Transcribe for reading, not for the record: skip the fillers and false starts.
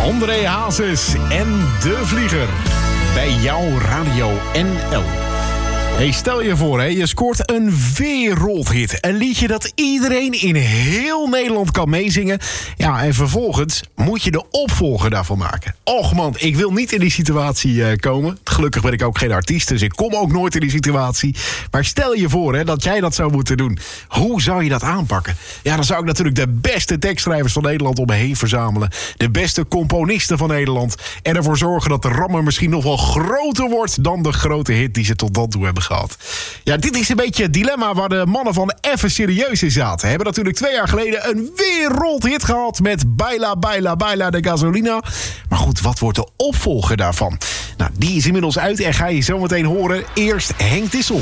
André Hazes en De Vlieger bij jouw Radio NL. Hey, stel je voor, hè, je scoort een wereldhit. Een liedje dat iedereen in heel Nederland kan meezingen. Ja, en vervolgens moet je de opvolger daarvan maken. Och man, ik wil niet in die situatie komen. Gelukkig ben ik ook geen artiest, dus ik kom ook nooit in die situatie. Maar stel je voor, hè, dat jij dat zou moeten doen. Hoe zou je dat aanpakken? Ja, dan zou ik natuurlijk de beste tekstschrijvers van Nederland om me heen verzamelen. De beste componisten van Nederland. En ervoor zorgen dat de rammer misschien nog wel groter wordt dan de grote hit die ze tot dan toe hebben gehad. Ja, dit is een beetje het dilemma waar de mannen van Even Serieus in zaten. Hebben natuurlijk 2 jaar geleden een wereldhit gehad met Baila, Baila, Baila de Gasolina. Maar goed, wat wordt de opvolger daarvan? Nou, die is inmiddels uit en ga je zometeen horen. Eerst Henk Dissel.